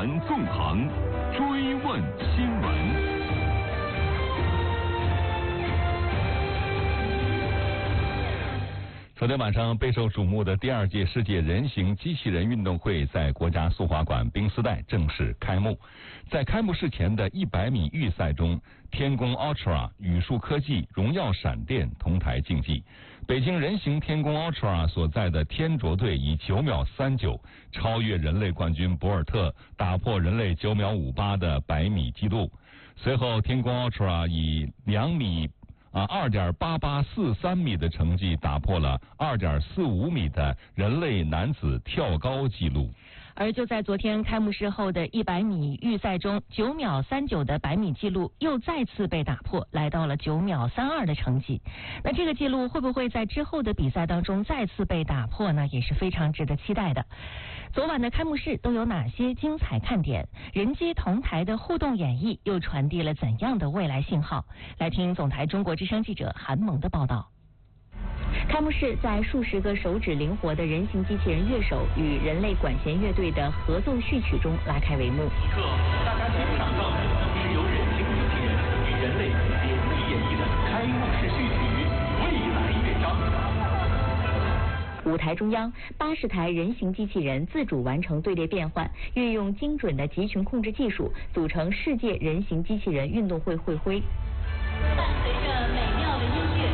传纵横，追问新闻。昨天晚上备受瞩目的第2届世界人形机器人运动会在国家速滑馆冰丝带正式开幕。在开幕式前的100米预赛中，天宫 Ultra、宇树科技、荣耀闪电同台竞技。北京人形天宫 Ultra 所在的天卓队以9秒39超越人类冠军博尔特，打破人类9秒58的100米纪录。随后，天宫 Ultra 以2.8843米的成绩打破了2.45米的人类男子跳高纪录。 而就在昨天开幕式后的100米预赛中，9秒39的100米纪录又再次被打破，来到了9秒32的成绩。那这个纪录会不会在之后的比赛当中再次被打破呢？也是非常值得期待的。昨晚的开幕式都有哪些精彩看点？人机同台的互动演绎又传递了怎样的未来信号？来听总台中国之声记者韩萌的报道。开幕式在数十个手指灵活的人形机器人乐手与人类管弦乐队的合奏序曲中拉开帷幕。 此刻，大家欣赏到的是由人形机器人与人类联袂演绎的开幕式序曲《未来乐章》。 舞台中央，80台人形机器人自主完成队列变换，运用精准的集群控制技术，组成世界人形机器人运动会会徽。 伴随着美妙的音乐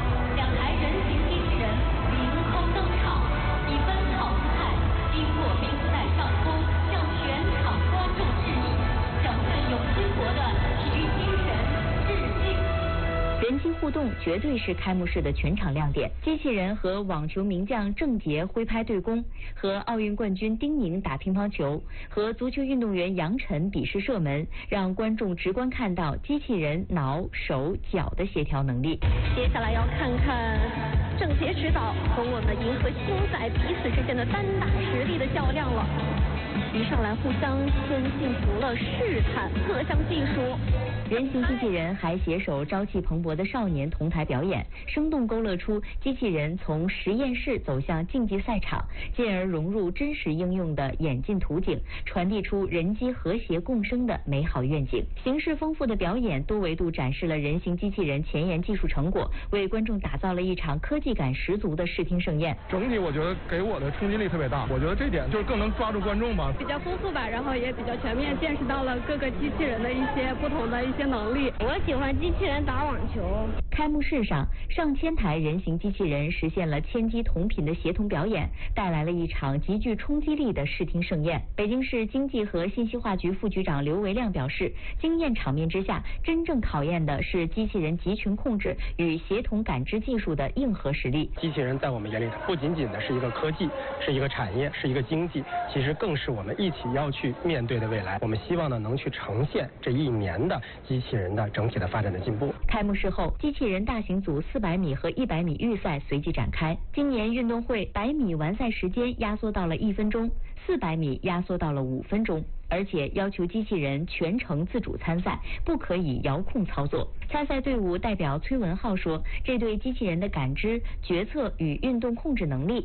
，2台人形机器人凌空登场，以奔跑姿态经过冰丝带上空，向全场观众致意，向奋勇拼搏的体育精神致敬。 人机互动绝对是开幕式的全场亮点。机器人和网球名将郑洁挥拍对攻，和奥运冠军丁宁打乒乓球，和足球运动员杨晨比试射门，让观众直观看到机器人脑、手、脚的协调能力。 接下来要看看郑洁指导和我们银河星仔彼此之间的单打实力的较量了。一上来互相先进行了试探各项技术。 人形机器人还携手朝气蓬勃的少年同台表演，生动勾勒出机器人从实验室走向竞技赛场，进而融入真实应用的演进图景，传递出人机和谐共生的美好愿景。形式丰富的表演多维度展示了人形机器人前沿技术成果，为观众打造了一场科技感十足的视听盛宴。 整体我觉得给我的冲击力特别大，我觉得这点就是更能抓住观众吧。 比较丰富吧，然后也比较全面，见识到了各个机器人的一些不同的一些能力。 我喜欢机器人打网球。 开幕式上，上千台人形机器人实现了千机同频的协同表演，带来了一场极具冲击力的视听盛宴。北京市经济和信息化局副局长刘维亮表示，惊艳场面之下，真正考验的是机器人集群控制与协同感知技术的硬核实力。 机器人在我们眼里不仅仅的是一个科技，是一个产业，是一个经济，其实更是我们一起要去面对的未来。我们希望呢能去呈现这1年的机器人的整体的发展的进步。 开幕式后，机器人大型组400米和100米预赛随即展开。今年运动会100米完赛时间压缩到了1分钟，400米压缩到了5分钟，而且要求机器人全程自主参赛，不可以遥控操作。参赛队伍代表崔文浩说，这对机器人的感知、决策与运动控制能力